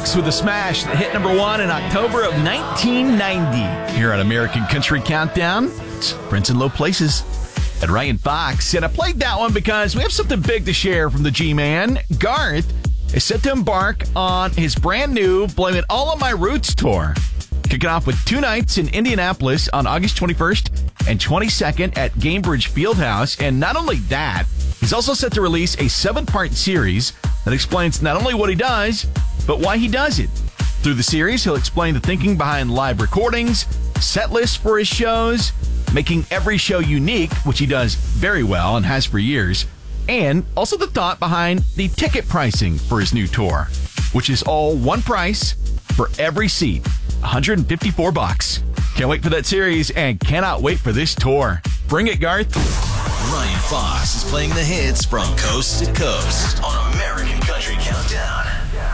Brooks with a smash that hit number 1 in October of 1990. Here on American Country Countdown, it's Prince in Low Places at Ryan Fox. And I played that one because we have something big to share from the G-Man. Garth is set to embark on his brand new Blame It All on My Roots tour. Kicking off with 2 nights in Indianapolis on August 21st and 22nd at Gainbridge Fieldhouse. And not only that, he's also set to release a 7-part series that explains not only what he does, but why he does it. Through the series, he'll explain the thinking behind live recordings, set lists for his shows, making every show unique, which he does very well and has for years, and also the thought behind the ticket pricing for his new tour, which is all one price for every seat, $154. Can't wait for that series and cannot wait for this tour. Bring it, Garth. Ryan Fox is playing the hits from coast to coast on American Country Countdown.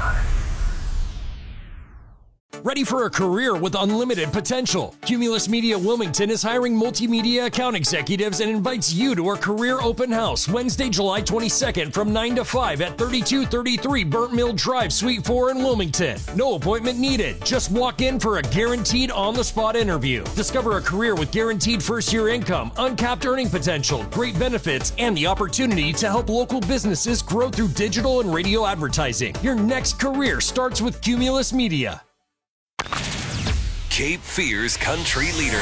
Ready for a career with unlimited potential? Cumulus Media Wilmington is hiring multimedia account executives and invites you to our career open house Wednesday, July 22nd from 9 to 5 at 3233 Burnt Mill Drive, Suite 4 in Wilmington. No appointment needed. Just walk in for a guaranteed on-the-spot interview. Discover a career with guaranteed first-year income, uncapped earning potential, great benefits, and the opportunity to help local businesses grow through digital and radio advertising. Your next career starts with Cumulus Media. Cape Fear's country leader.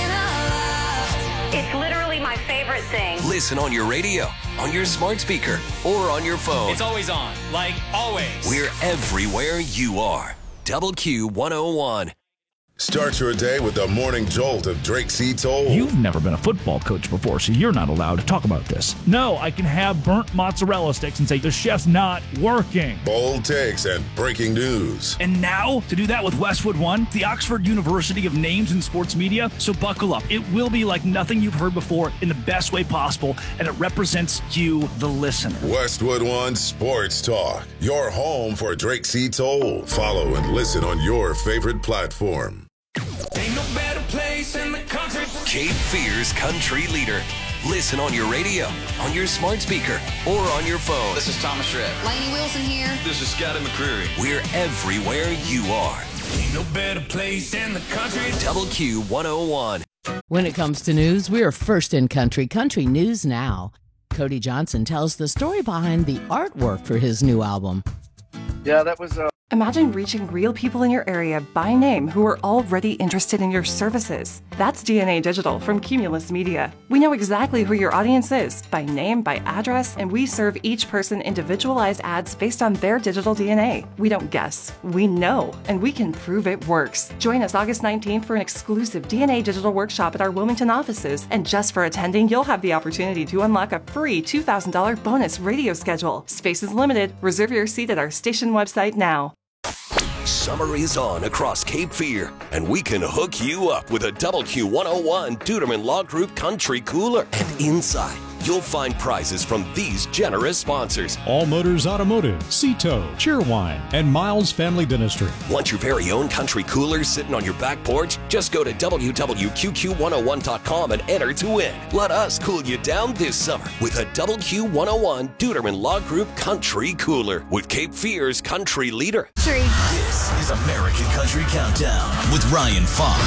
It's literally my favorite thing. Listen on your radio, on your smart speaker, or on your phone. It's always on, like always. We're everywhere you are. Double Q 101. Start your day with the morning jolt of Drake C. Toll. You've never been a football coach before, so you're not allowed to talk about this. No, I can have burnt mozzarella sticks and say the chef's not working. Bold takes and breaking news. And now, to do that with Westwood One, the Oxford University of Names in Sports Media. So buckle up. It will be like nothing you've heard before in the best way possible, and it represents you, the listener. Westwood One Sports Talk. Your home for Drake C. Toll. Follow and listen on your favorite platform. Ain't no better place in the country. Cape Fear's country leader. Listen on your radio, on your smart speaker, or on your phone. This is Thomas Shred. Lainey Wilson here. This is Scotty McCreery. We're everywhere you are. Ain't no better place in the country. Double Q 101. When it comes to news, we are first in country. Country News Now. Cody Johnson tells the story behind the artwork for his new album. Yeah, that was Imagine reaching real people in your area by name who are already interested in your services. That's DNA Digital from Cumulus Media. We know exactly who your audience is, by name, by address, and we serve each person individualized ads based on their digital DNA. We don't guess, we know, and we can prove it works. Join us August 19th for an exclusive DNA Digital workshop at our Wilmington offices, and just for attending, you'll have the opportunity to unlock a free $2,000 bonus radio schedule. Space is limited. Reserve your seat at our station website now. Summer is on across Cape Fear, and we can hook you up with a Double Q 101 Duderman Law Group Country Cooler. And inside, you'll find prizes from these generous sponsors. All Motors Automotive, Cito, Cheerwine, and Miles Family Dentistry. Want your very own country cooler sitting on your back porch? Just go to www.qqq101.com and enter to win. Let us cool you down this summer with a Double Q 101 Duderman Law Group Country Cooler with Cape Fear's country leader. This is American Country Countdown with Ryan Fox.